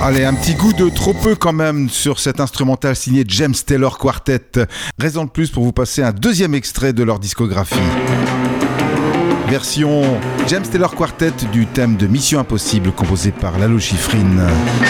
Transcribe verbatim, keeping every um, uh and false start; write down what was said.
Allez, un petit goût de trop peu quand même sur cet instrumental signé James Taylor Quartet. Raison de plus pour vous passer un deuxième extrait de leur discographie. Version James Taylor Quartet du thème de Mission Impossible composé par Lalo Schifrin.